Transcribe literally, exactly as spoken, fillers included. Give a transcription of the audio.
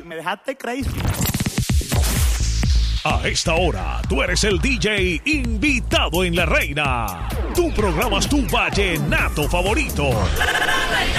me dejaste crazy. A esta hora, tú eres el D J invitado en La Reina. Tu programa es tu vallenato favorito.